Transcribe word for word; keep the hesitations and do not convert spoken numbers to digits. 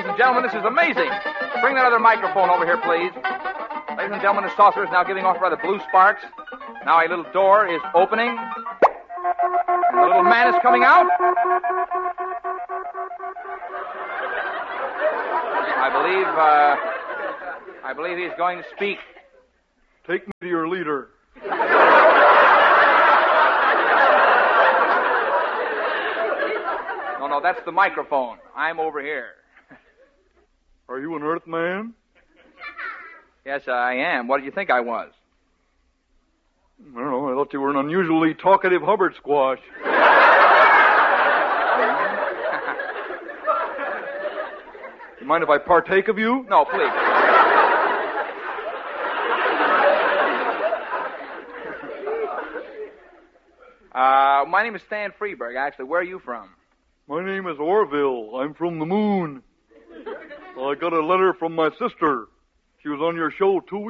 Ladies and gentlemen, this is amazing. Bring that other microphone over here, please. Ladies and gentlemen, the saucer is now giving off rather blue sparks. Now a little door is opening. And the little man is coming out. I believe, uh, I believe he's going to speak. Take me to your leader. No, no, that's the microphone. I'm over here. Are you an Earthman? Yes, I am. What did you think I was? I don't know. I thought you were an unusually talkative Hubbard squash. You mind if I partake of you? No, please. uh, my name is Stan Freeberg, actually. Where are you from? My name is Orville. I'm from the moon. I got a letter from my sister. She was on your show two